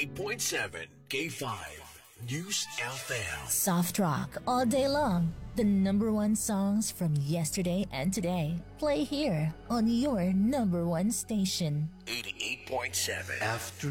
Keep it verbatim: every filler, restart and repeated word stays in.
eighty-eight point seven K five News F M. Soft rock all day long. The number one songs from yesterday and today play here on your number one station. eighty-eight point seven After